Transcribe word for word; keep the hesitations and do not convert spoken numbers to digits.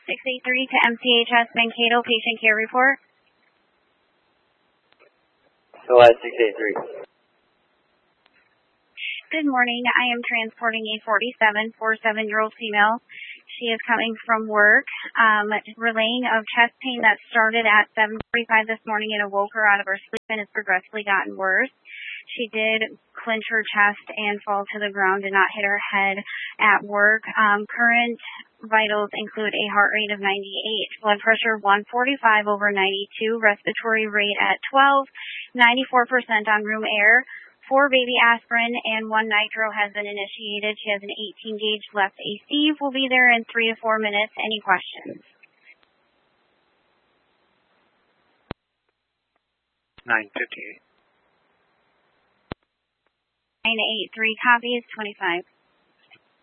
six eight three to M C H S Mankato Patient Care Report. O S six eight three. Good morning. I am transporting a forty-seven, forty-seven-year-old female. She is coming from work, um, relaying of chest pain that started at seven forty-five this morning and awoke her out of her sleep and has progressively gotten worse. She did clench her chest and fall to the ground and not hit her head at work. Um, current vitals include a heart rate of ninety-eight, blood pressure one forty-five over ninety-two, respiratory rate at twelve, ninety-four percent on room air. Four baby aspirin and one nitro has been initiated. She has an eighteen gauge left A C. We'll be there in three to four minutes. Any questions? nine fifty-eight. nine eight three copies, twenty-five.